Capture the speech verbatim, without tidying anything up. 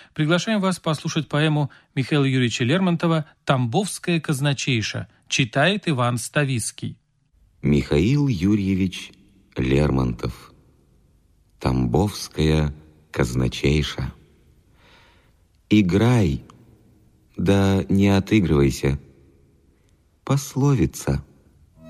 Приглашаем вас послушать поэму Михаила Юрьевича Лермонтова «Тамбовская казначейша». Читает Иван Ставицкий. Михаил Юрьевич Лермонтов. Тамбовская казначейша. Играй, да не отыгрывайся. Пословица.